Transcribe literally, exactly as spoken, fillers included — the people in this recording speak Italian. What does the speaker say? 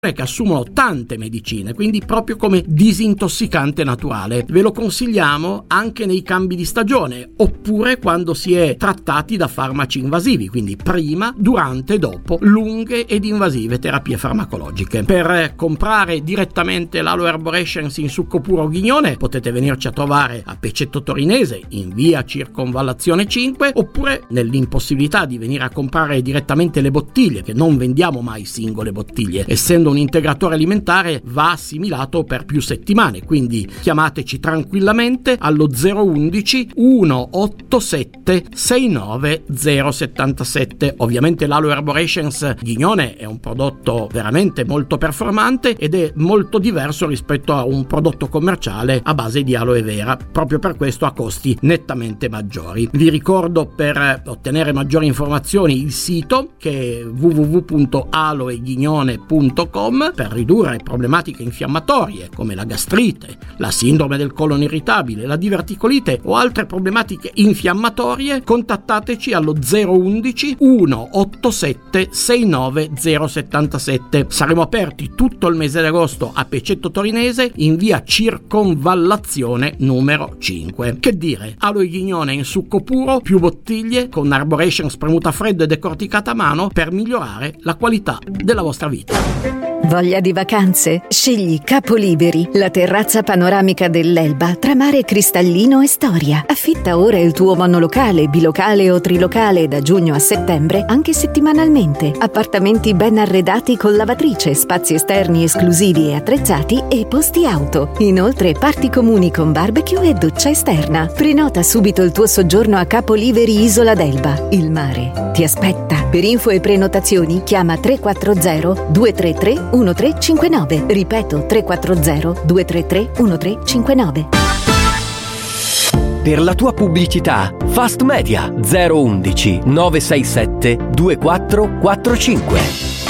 che assumono tante medicine, quindi proprio come disintossicante naturale. Ve lo consigliamo anche nei cambi di stagione oppure quando si è trattati da farmaci invasivi, quindi prima, durante e dopo lunghe ed invasive terapie farmacologiche. Per comprare direttamente l'Aloe Arborescens in succo puro Ghignone potete venirci a trovare a Pecetto Torinese in via Circonvallazione cinque, oppure nell'impossibilità di venire a comprare direttamente le bottiglie, che non vendiamo mai singole bottiglie, essendo un integratore alimentare va assimilato per più settimane, quindi chiamateci tranquillamente allo zero undici centottantasette sessantanove zero settantasette. Ovviamente l'Aloe Arborescens Ghignone è un prodotto veramente molto performante ed è molto diverso rispetto a un prodotto commerciale a base di aloe vera, proprio per questo ha costi nettamente maggiori. Vi ricordo, per ottenere maggiori informazioni, il sito che è w w w punto aloeghignone punto com. Per ridurre problematiche infiammatorie come la gastrite, la sindrome del colon irritabile, la diverticolite o altre problematiche infiammatorie, contattateci allo zero undici centottantasette sessantanove zero settantasette. Saremo aperti tutto il mese di agosto a Pecetto Torinese in via Circonvallazione numero cinque. Che dire, Aloe Ghignone in succo puro, più bottiglie con Arborescens spremuta freddo e decorticata a mano per migliorare la qualità della vostra vita. Voglia di vacanze? Scegli Capoliberi, la terrazza panoramica dell'Elba tra mare cristallino e storia. Affitta ora il tuo monolocale, bilocale o trilocale da giugno a settembre, anche settimanalmente. Appartamenti ben arredati con lavatrice, spazi esterni esclusivi e attrezzati e posti auto. Inoltre parti comuni con barbecue e doccia esterna. Prenota subito il tuo soggiorno a Capoliberi Isola d'Elba. Il mare ti aspetta. Per info e prenotazioni chiama tre quattro zero due tre tre uno tre cinque nove. Ripeto, tre quattro zero due tre tre uno tre cinque nove. Per la tua pubblicità, Fast Media zero undici nove sei sette due quattro quattro cinque.